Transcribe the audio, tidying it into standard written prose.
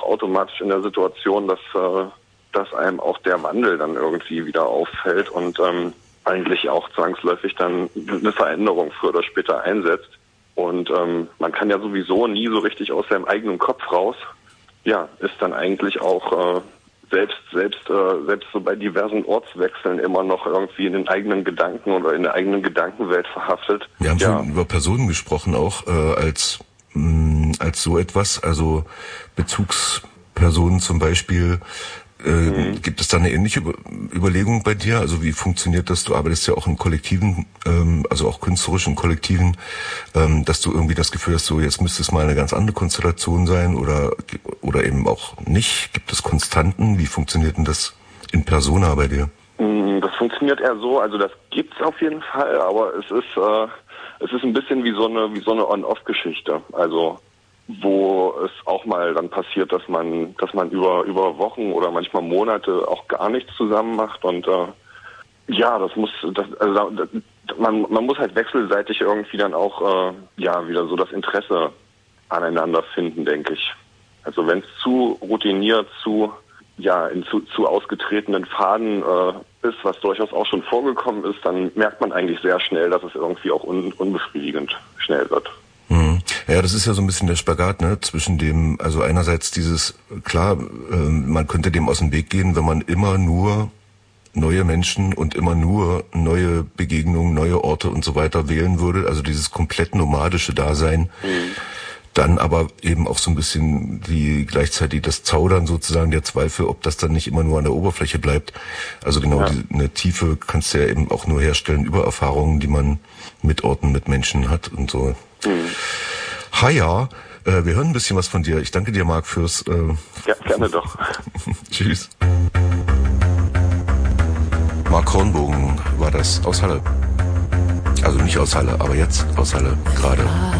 automatisch in der Situation, dass einem auch der Wandel dann irgendwie wieder auffällt und eigentlich auch zwangsläufig dann eine Veränderung früher oder später einsetzt. Und man kann ja sowieso nie so richtig aus seinem eigenen Kopf raus. Ja, ist dann eigentlich auch selbst so bei diversen Ortswechseln immer noch irgendwie in den eigenen Gedanken oder in der eigenen Gedankenwelt verhaftet. Wir haben schon über Personen gesprochen, auch als so etwas, also Bezugspersonen zum Beispiel. Gibt es da eine ähnliche Überlegung bei dir? Also wie funktioniert das? Du arbeitest ja auch im Kollektiven, also auch künstlerisch im Kollektiven, dass du irgendwie das Gefühl hast, so jetzt müsste es mal eine ganz andere Konstellation sein oder eben auch nicht. Gibt es Konstanten? Wie funktioniert denn das in Persona bei dir? Das funktioniert eher so, also das gibt's auf jeden Fall, aber es ist ein bisschen wie so eine On-Off-Geschichte. Also wo es auch mal dann passiert, dass man über Wochen oder manchmal Monate auch gar nichts zusammen macht und man muss halt wechselseitig irgendwie dann auch wieder so das Interesse aneinander finden, denke ich. Also wenn es zu routiniert, zu ausgetretenen Pfaden ist, was durchaus auch schon vorgekommen ist, dann merkt man eigentlich sehr schnell, dass es irgendwie auch unbefriedigend schnell wird. Ja, das ist ja so ein bisschen der Spagat, ne, zwischen dem, also einerseits dieses, klar, man könnte dem aus dem Weg gehen, wenn man immer nur neue Menschen und immer nur neue Begegnungen, neue Orte und so weiter wählen würde, also dieses komplett nomadische Dasein. Dann aber eben auch so ein bisschen gleichzeitig das Zaudern sozusagen, der Zweifel, ob das dann nicht immer nur an der Oberfläche bleibt. Also genau, eine Tiefe kannst du ja eben auch nur herstellen über Erfahrungen, die man mit Orten, mit Menschen hat und so. Wir hören ein bisschen was von dir. Ich danke dir, Marc, fürs... Ja, gerne doch. Tschüss. Marc Hornbogen war das aus Halle. Also nicht aus Halle, aber jetzt aus Halle gerade.